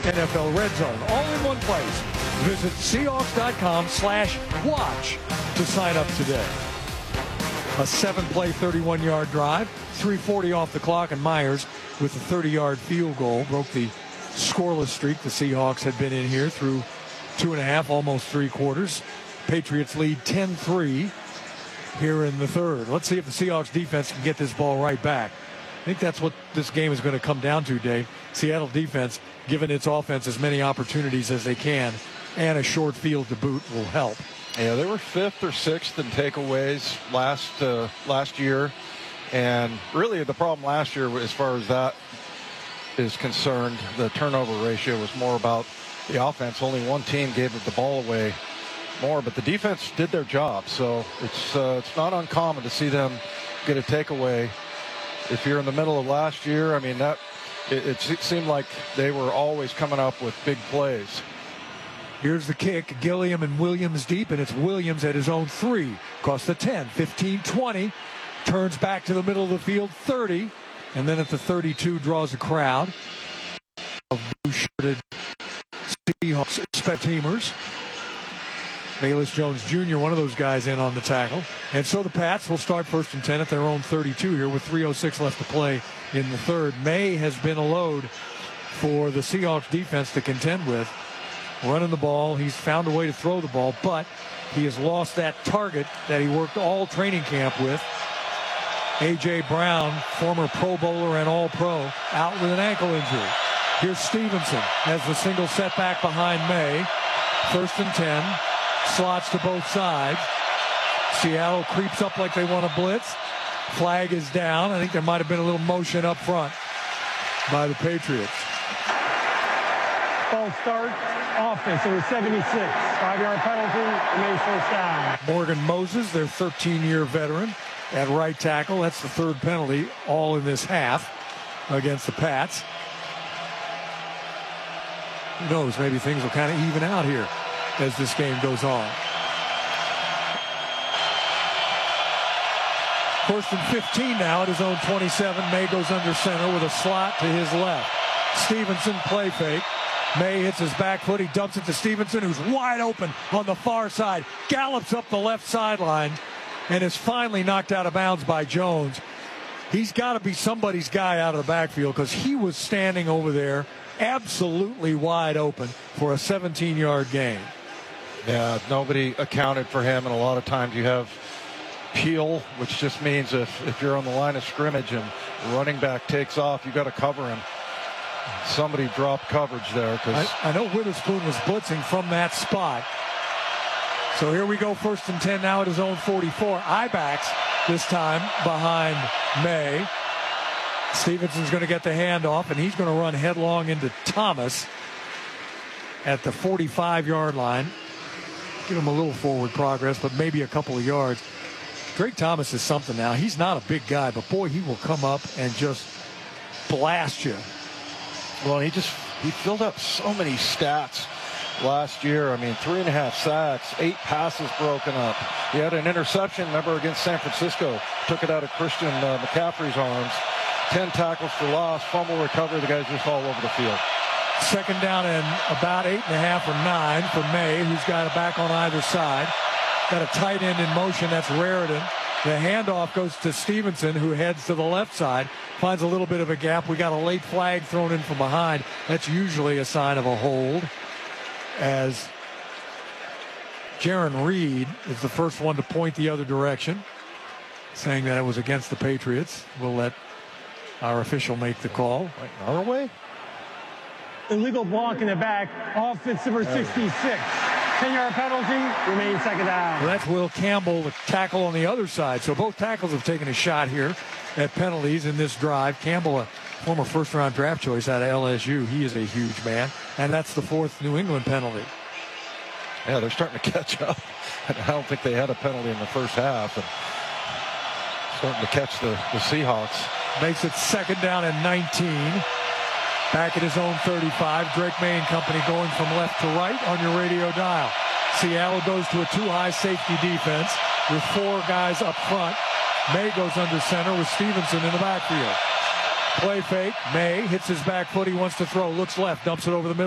NFL Red Zone, all in one place. Visit Seahawks.com/watch to sign up today. A 7-play, 31-yard drive, 3:40 off the clock, and Myers with a 30-yard field goal broke the scoreless streak the Seahawks had been in here through 2.5, almost 3 quarters. Patriots lead 10-3 here in the third. Let's see if the Seahawks defense can get this ball right back. I think that's what this game is going to come down to, Dave. Seattle defense, giving its offense as many opportunities as they can, and a short field to boot will help. Yeah, they were 5th or 6th in takeaways last year. And really the problem last year, as far as that is concerned, the turnover ratio was more about the offense. Only one team gave the ball away more, but the defense did their job. So it's not uncommon to see them get a takeaway. If you're in the middle of last year, I mean, it seemed like they were always coming up with big plays. Here's the kick. Gilliam and Williams deep, and it's Williams at his own 3. Across the 10, 15, 20. Turns back to the middle of the field, 30. And then at the 32 draws a crowd of blue-shirted Seahawks spectators. Bayless Jones Jr., one of those guys, in on the tackle. And so the Pats will start 1st and 10 at their own 32 here with 3:06 left to play in the third. May has been a load for the Seahawks defense to contend with. Running the ball, he's found a way to throw the ball, but he has lost that target that he worked all training camp with. A.J. Brown, former Pro Bowler and All-Pro, out with an ankle injury. Here's Stevenson as the single setback behind May. 1st and 10. Slots to both sides. Seattle creeps up like they want to blitz. Flag is down. I think there might have been a little motion up front by the Patriots. False start. Offense, it was 76. 5-yard penalty. Remains first down. Morgan Moses, their 13-year veteran, at right tackle. That's the 3rd penalty, all in this half against the Pats. Who knows? Maybe things will kind of even out here as this game goes on. 1st and 15 now at his own 27. May goes under center with a slot to his left. Stevenson play fake. May hits his back foot. He dumps it to Stevenson, who's wide open on the far side. Gallops up the left sideline and is finally knocked out of bounds by Jones. He's got to be somebody's guy out of the backfield because he was standing over there absolutely wide open for a 17-yard gain. Yeah, nobody accounted for him, and a lot of times you have peel, which just means if you're on the line of scrimmage and the running back takes off, you got to cover him. Somebody dropped coverage there. I know Witherspoon was blitzing from that spot. So here we go, 1st and 10 now at his own 44. Ibachs this time behind May. Stevenson's going to get the handoff, and he's going to run headlong into Thomas at the 45-yard line. Give him a little forward progress, but maybe a couple of yards. Drake Thomas is something now. He's not a big guy, but boy, he will come up and just blast you. Well, he filled up so many stats last year. I mean, 3.5 sacks, 8 passes broken up. He had an interception, remember, against San Francisco. Took it out of Christian McCaffrey's arms. 10 tackles for loss, fumble recovery. The guy's just all over the field. 2nd down and about 8.5 or 9 for May, who's got a back on either side. Got a tight end in motion. That's Raritan. The handoff goes to Stevenson, who heads to the left side. Finds a little bit of a gap. We got a late flag thrown in from behind. That's usually a sign of a hold, as Jaron Reed is the first one to point the other direction, saying that it was against the Patriots. We'll let our official make the call. Our way? Illegal block in the back. Offense number 66. 10-yard penalty. Remains 2nd down. Well, that's Will Campbell, the tackle on the other side. So both tackles have taken a shot here at penalties in this drive. Campbell, a former first-round draft choice out of LSU. He is a huge man. And that's the 4th New England penalty. Yeah, they're starting to catch up. I don't think they had a penalty in the first half. And starting to catch the Seahawks. Makes it 2nd down and 19. Back at his own 35. Drake May and company going from left to right on your radio dial. Seattle goes to a 2-high safety defense with 4 guys up front. May goes under center with Stevenson in the backfield. Play fake. May hits his back foot. He wants to throw. Looks left. Dumps it over the middle.